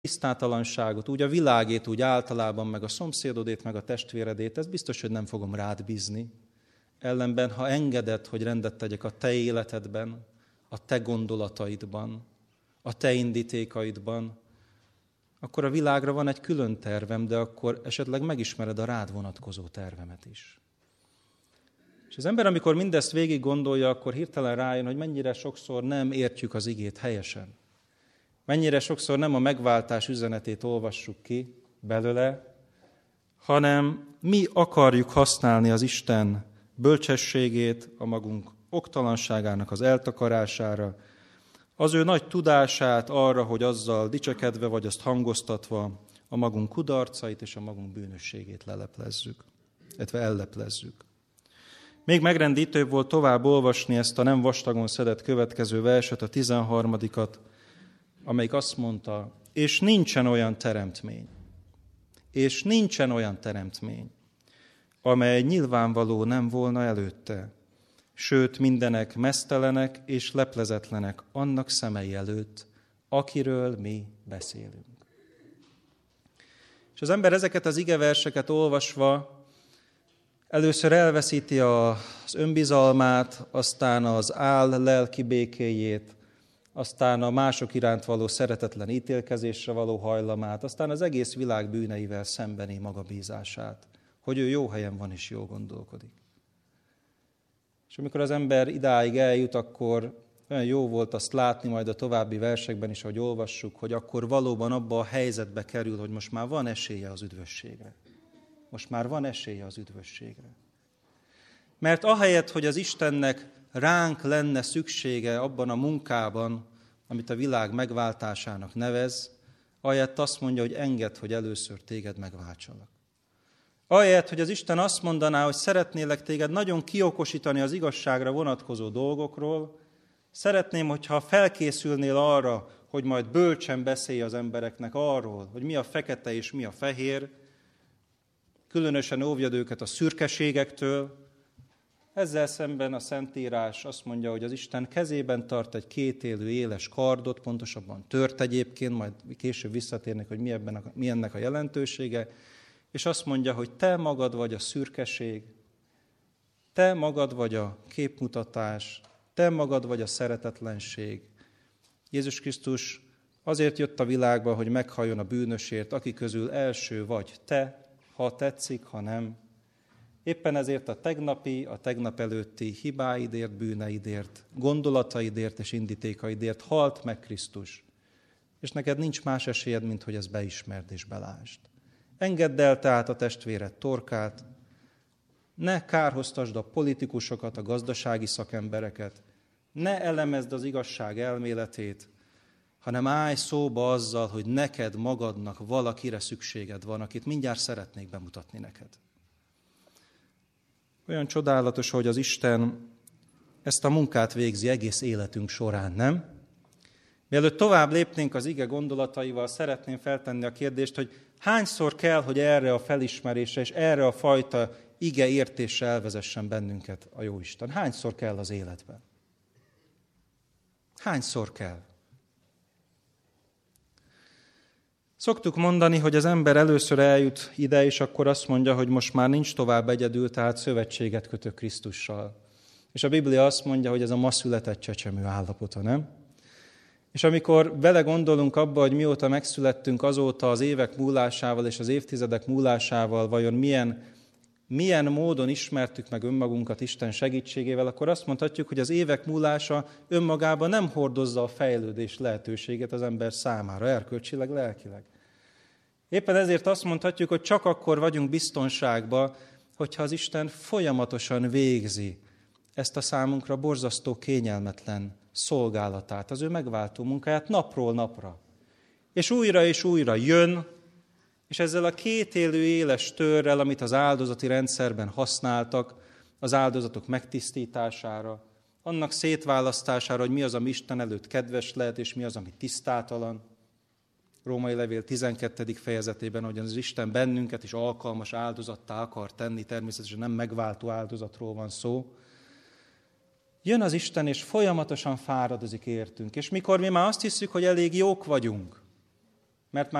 tisztátalanságot, úgy a világét, úgy általában, meg a szomszédodét, meg a testvéredét, ez biztos, hogy nem fogom rád bízni. Ellenben, ha engeded, hogy rendet tegyek a te életedben, a te gondolataidban, a te indítékaidban, akkor a világra van egy külön tervem, de akkor esetleg megismered a rád vonatkozó tervemet is. És az ember, amikor mindezt végig gondolja, akkor hirtelen rájön, hogy mennyire sokszor nem értjük az igét helyesen. Mennyire sokszor nem a megváltás üzenetét olvassuk ki belőle, hanem mi akarjuk használni az Isten bölcsességét a magunk oktalanságának az eltakarására, az ő nagy tudását arra, hogy azzal dicsekedve vagy azt hangoztatva a magunk kudarcait és a magunk bűnösségét leleplezzük, illetve elleplezzük. Még megrendítőbb volt tovább olvasni ezt a nem vastagon szedett következő verset, a 13-at, amelyik azt mondta, és nincsen olyan teremtmény, amely nyilvánvaló nem volna előtte, sőt mindenek meztelenek és leplezetlenek annak szemei előtt, akiről mi beszélünk. És az ember ezeket az igeverseket olvasva először elveszíti az önbizalmát, aztán az lelki békéjét, aztán a mások iránt való szeretetlen ítélkezésre való hajlamát, aztán az egész világ bűneivel szembeni magabízását, hogy ő jó helyen van és jól gondolkodik. És amikor az ember idáig eljut, akkor olyan jó volt azt látni majd a további versekben is, ahogy olvassuk, hogy akkor valóban abba a helyzetbe kerül, hogy most már van esélye az üdvösségre. Most már van esélye az üdvösségre. Mert ahelyett, hogy az Istennek ránk lenne szüksége abban a munkában, amit a világ megváltásának nevez, ahelyett azt mondja, hogy engedd, hogy először téged megváltsalak. Ahelyett, hogy az Isten azt mondaná, hogy szeretnélek téged nagyon kiokosítani az igazságra vonatkozó dolgokról, szeretném, hogyha felkészülnél arra, hogy majd bölcsen beszélj az embereknek arról, hogy mi a fekete és mi a fehér, különösen óvjad őket a szürkeségektől. Ezzel szemben a Szentírás azt mondja, hogy az Isten kezében tart egy kétélű éles kardot, pontosabban tört egyébként, majd később visszatérnek, hogy mi ennek a jelentősége, és azt mondja, hogy te magad vagy a szürkeség, te magad vagy a képmutatás, te magad vagy a szeretetlenség. Jézus Krisztus azért jött a világba, hogy meghalljon a bűnösért, aki közül első vagy te, ha tetszik, ha nem. Éppen ezért a tegnapi, a tegnap előtti hibáidért, bűneidért, gondolataidért és indítékaidért halt meg Krisztus. És neked nincs más esélyed, mint hogy ezt beismerd és belásd. Engedd el tehát a testvéred torkát, ne kárhoztasd a politikusokat, a gazdasági szakembereket, ne elemezd az igazság elméletét, hanem állj szóba azzal, hogy neked magadnak valakire szükséged van, akit mindjárt szeretnék bemutatni neked. Olyan csodálatos, hogy az Isten ezt a munkát végzi egész életünk során, nem? Mielőtt tovább lépnénk az ige gondolataival, szeretném feltenni a kérdést, hogy hányszor kell, hogy erre a felismerésre és erre a fajta ige értésre elvezessen bennünket a Jóisten? Hányszor kell az életben? Hányszor kell? Szoktuk mondani, hogy az ember először eljut ide, és akkor azt mondja, hogy most már nincs tovább egyedül, tehát szövetséget kötök Krisztussal. És a Biblia azt mondja, hogy ez a ma született csecsemő állapota, nem? És amikor belegondolunk abba, hogy mióta megszülettünk, azóta az évek múlásával és az évtizedek múlásával vajon milyen módon ismertük meg önmagunkat Isten segítségével, akkor azt mondhatjuk, hogy az évek múlása önmagában nem hordozza a fejlődés lehetőséget az ember számára, erkölcsileg, lelkileg. Éppen ezért azt mondhatjuk, hogy csak akkor vagyunk biztonságban, hogyha az Isten folyamatosan végzi ezt a számunkra borzasztó kényelmetlen szolgálatát, az ő megváltó munkáját napról napra. És újra jön, és ezzel a kétélű éles törrel, amit az áldozati rendszerben használtak, az áldozatok megtisztítására, annak szétválasztására, hogy mi az, ami Isten előtt kedves lehet, és mi az, ami tisztátalan. Római levél 12. fejezetében, hogy az Isten bennünket is alkalmas áldozattá akar tenni, természetesen nem megváltó áldozatról van szó. Jön az Isten, és folyamatosan fáradozik értünk. És mikor mi már azt hiszük, hogy elég jók vagyunk, mert